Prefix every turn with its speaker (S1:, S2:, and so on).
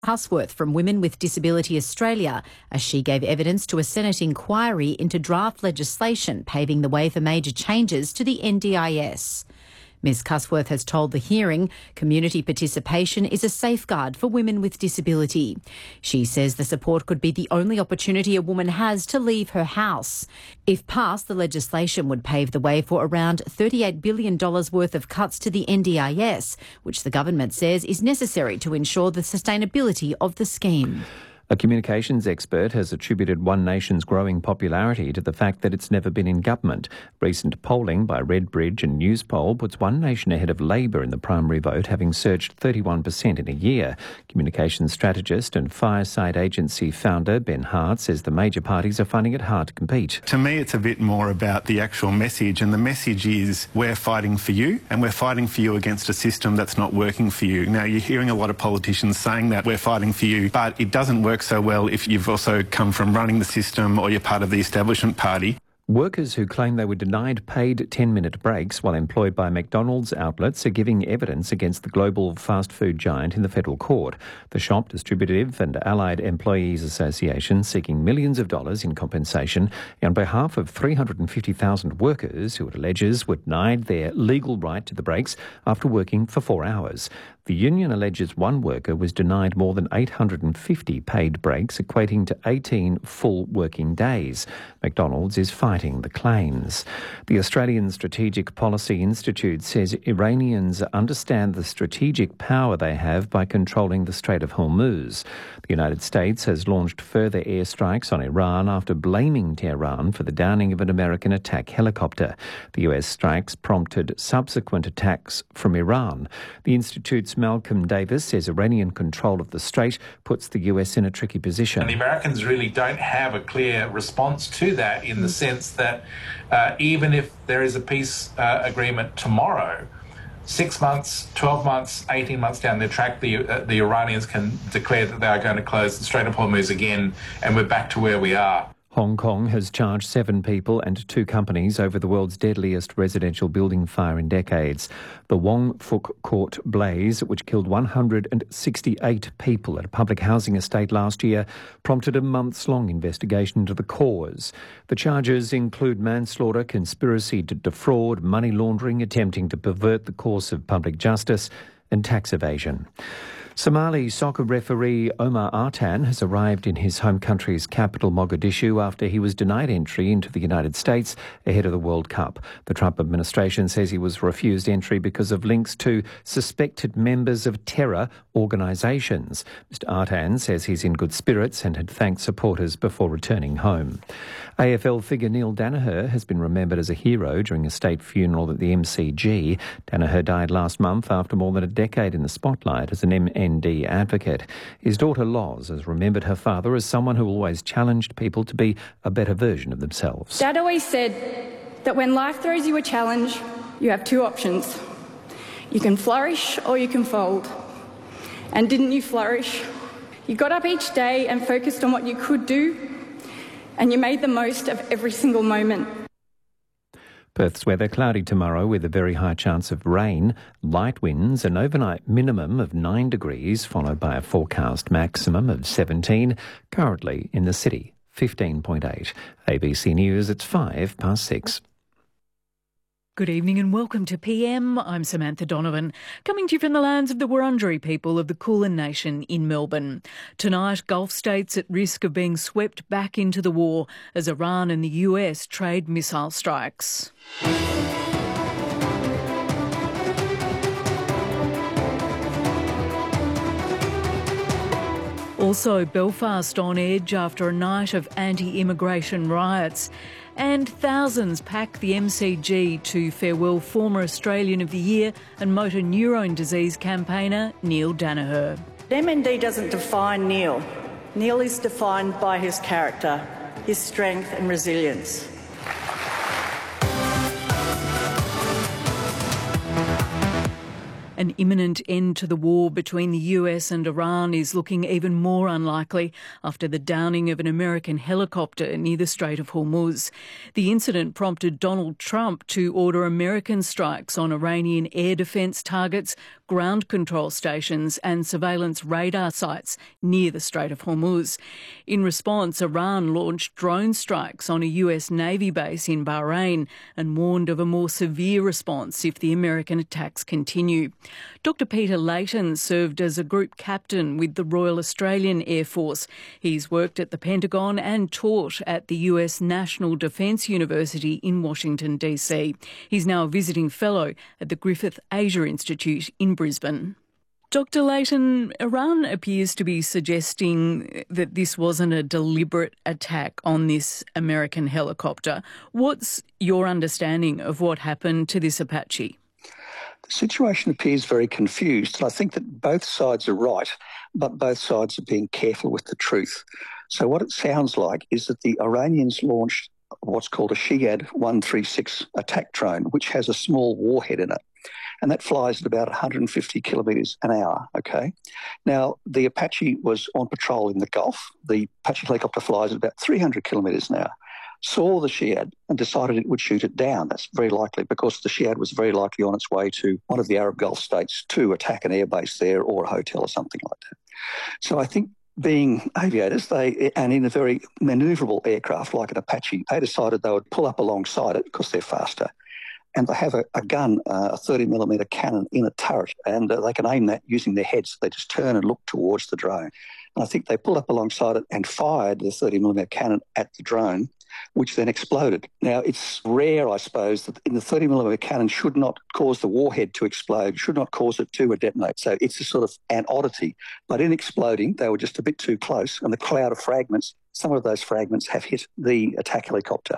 S1: Husworth from Women with Disability Australia as she gave evidence to a Senate inquiry into draft legislation paving the way for major changes to the NDIS. Ms Cusworth has told the hearing community participation is a safeguard for women with disability. She says the support could be the only opportunity a woman has to leave her house. If passed, the legislation would pave the way for around $38 billion worth of cuts to the NDIS, which the government says is necessary to ensure the sustainability of the scheme.
S2: A communications expert has attributed One Nation's growing popularity to the fact that it's never been in government. Recent polling by Redbridge and Newspoll puts One Nation ahead of Labor in the primary vote, having surged 31% in a year. Communications strategist and Fireside Agency founder Ben Hart says the major parties are finding it hard to compete.
S3: To me, it's a bit more about the actual message, and the message is we're fighting for you, and we're fighting for you against a system that's not working for you. Now, you're hearing a lot of politicians saying that we're fighting for you, but it doesn't work so well if you've also come from running the system or you're part of the establishment party.
S2: Workers who claim they were denied paid 10-minute breaks while employed by McDonald's outlets are giving evidence against the global fast food giant in the federal court. The Shop Distributive and Allied Employees Association seeking millions of dollars in compensation on behalf of 350,000 workers who it alleges were denied their legal right to the breaks after working for 4 hours. The union alleges one worker was denied more than 850 paid breaks, equating to 18 full working days. McDonald's is fighting the claims. The Australian Strategic Policy Institute says Iranians understand the strategic power they have by controlling the Strait of Hormuz. The United States has launched further airstrikes on Iran after blaming Tehran for the downing of an American attack helicopter. The US strikes prompted subsequent attacks from Iran. The Institute's Malcolm Davis says Iranian control of the strait puts the US in a tricky position.
S4: And the Americans really don't have a clear response to that in the sense that even if there is a peace agreement tomorrow, 6 months, 12 months, 18 months down the track, the Iranians can declare that they are going to close the Strait of Hormuz again, and we're back to where we are.
S2: Hong Kong has charged 7 people and 2 companies over the world's deadliest residential building fire in decades. The Wong Fuk Court blaze, which killed 168 people at a public housing estate last year, prompted a months-long investigation into the cause. The charges include manslaughter, conspiracy to defraud, money laundering, attempting to pervert the course of public justice, and tax evasion. Somali soccer referee Omar Artan has arrived in his home country's capital, Mogadishu, after he was denied entry into the United States ahead of the World Cup. The Trump administration says he was refused entry because of links to suspected members of terror organisations. Mr Artan says he's in good spirits and had thanked supporters before returning home. AFL figure Neil Daniher has been remembered as a hero during a state funeral at the MCG. Daniher died last month after more than a decade in the spotlight as an MND advocate. His daughter Loz has remembered her father as someone who always challenged people to be a better version of themselves.
S5: Dad always said that when life throws you a challenge, you have 2 options. You can flourish or you can fold. And didn't you flourish? You got up each day and focused on what you could do, and you made the most of every single moment.
S2: Perth's weather cloudy tomorrow with a very high chance of rain, light winds, an overnight minimum of 9 degrees, followed by a forecast maximum of 17. Currently in the city, 15.8. ABC News, it's 6:05.
S6: Good evening and welcome to PM. I'm Samantha Donovan, coming to you from the lands of the Wurundjeri people of the Kulin Nation in Melbourne. Tonight, Gulf states at risk of being swept back into the war as Iran and the US trade missile strikes. Also, Belfast on edge after a night of anti-immigration riots. And thousands pack the MCG to farewell former Australian of the Year and motor neurone disease campaigner Neil Daniher.
S7: MND doesn't define Neil. Neil is defined by his character, his strength and resilience.
S6: An imminent end to the war between the US and Iran is looking even more unlikely after the downing of an American helicopter near the Strait of Hormuz. The incident prompted Donald Trump to order American strikes on Iranian air defence targets, ground control stations and surveillance radar sites near the Strait of Hormuz. In response, Iran launched drone strikes on a US Navy base in Bahrain and warned of a more severe response if the American attacks continue. Dr. Peter Layton served as a group captain with the Royal Australian Air Force. He's worked at the Pentagon and taught at the US National Defence University in Washington, D.C. He's now a visiting fellow at the Griffith Asia Institute in Brisbane. Dr. Layton, Iran appears to be suggesting that this wasn't a deliberate attack on this American helicopter. What's your understanding of what happened to this Apache?
S8: The situation appears very confused, and I think that both sides are right, but both sides are being careful with the truth. So what it sounds like is that the Iranians launched what's called a Shiad 136 attack drone, which has a small warhead in it. And that flies at about 150 kilometres an hour, okay? Now, the Apache was on patrol in the Gulf. The Apache helicopter flies at about 300 kilometres an hour, saw the Shiad and decided it would shoot it down. That's very likely because the Shiad was very likely on its way to one of the Arab Gulf states to attack an airbase there or a hotel or something like that. So I think being aviators, and in a very manoeuvrable aircraft like an Apache, they decided they would pull up alongside it because they're faster. And they have a gun, a 30mm cannon in a turret, and they can aim that using their heads. They just turn and look towards the drone. And I think they pulled up alongside it and fired the 30mm cannon at the drone, which then exploded. Now, it's rare, I suppose, that the 30mm cannon should not cause the warhead to explode, should not cause it to detonate. So it's a sort of an oddity. But in exploding, they were just a bit too close, and the cloud of fragments, some of those fragments have hit the attack helicopter.